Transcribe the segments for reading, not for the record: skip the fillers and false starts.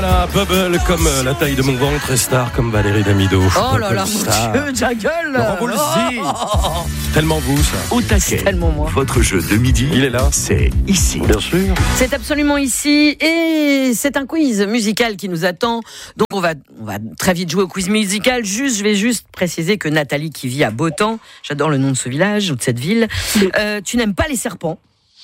La bubble comme la taille de mon ventre, star comme Valérie Damido. Oh là là, mon Dieu, Jaggle. Laurent Voulzy. Tellement vous, ça. Au taquet, tellement moi. votre jeu de midi, Il est là. c'est ici. Bien sûr. C'est absolument ici et c'est un quiz musical qui nous attend. Donc on va très vite jouer au quiz musical. Je vais juste préciser que Nathalie qui vit à Beautemps, j'adore le nom de ce village ou de cette ville, tu n'aimes pas les serpents.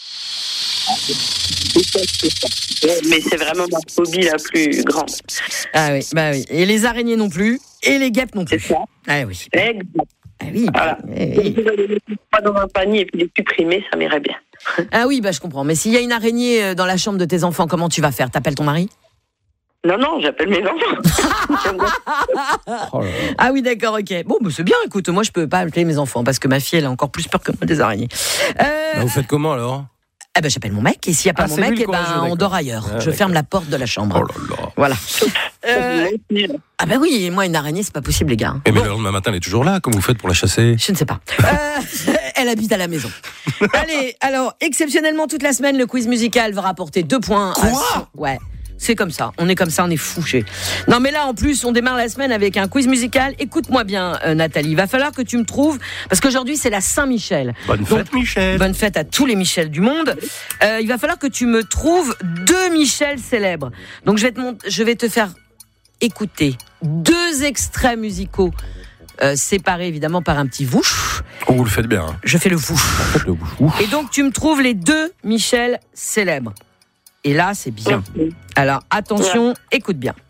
Mais c'est vraiment ma phobie la plus grande. Ah oui, bah oui. Et les araignées non plus, et les guêpes non plus. C'est ça. Ah oui. Exact. Ah oui. Voilà. Oui. Si je les mets pas dans un panier et puis les supprimer, ça m'irait bien. Ah oui, bah je comprends. Mais s'il y a une araignée dans la chambre de tes enfants, comment tu vas faire ? T'appelles ton mari ? Non, j'appelle mes enfants. Oh là là. Ah oui, d'accord, ok. Bon, bah c'est bien, écoute, moi je peux pas appeler mes enfants parce que ma fille elle a encore plus peur que moi des araignées. Bah, vous faites comment alors ? Eh ben, j'appelle mon mec, et s'il n'y a pas mon c'est lui mec, le eh ben, courageux, on d'accord. dort ailleurs. Ah, Je d'accord. ferme la porte de la chambre. Oh là là. Voilà. Ah ben oui, et moi, une araignée, c'est pas possible, les gars. Et mais Bon, le lendemain matin, elle est toujours là. Comment vous faites pour la chasser ? je ne sais pas. Elle habite à la maison. Allez, alors, exceptionnellement, toute la semaine, le quiz musical va rapporter 2 points. Ouais. C'est comme ça, on est fouchés. Non mais là en plus on démarre la semaine avec un quiz musical. Écoute-moi bien Nathalie, il va falloir que tu me trouves, parce qu'aujourd'hui c'est la Saint-Michel. Bonne fête, Michel. Bonne fête à tous les Michel du monde. Il va falloir que tu me trouves 2 Michel célèbres. Donc je vais te faire écouter 2 extraits musicaux séparés évidemment par un petit vouch. Oh, vous le faites bien. Hein. Je fais le vouch. Faites le bouche. Ouf. Et donc tu me trouves les 2 Michel célèbres. Et là c'est bien. Alors attention, écoute bien.